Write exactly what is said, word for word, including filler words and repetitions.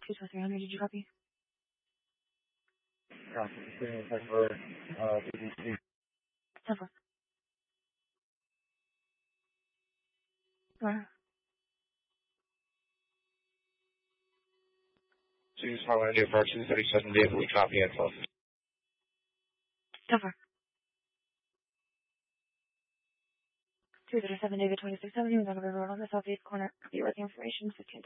two plus three hundred, did you copy? Copy. Sending text for uh, B B C. ten four. Alright. Choose Highway India Park two thirty-seven vehicle, we copy at twelve. ten four. two thirty-seven David twenty-six Avenue, Donovan Road on the southeast corner. Copy with the information, fifteen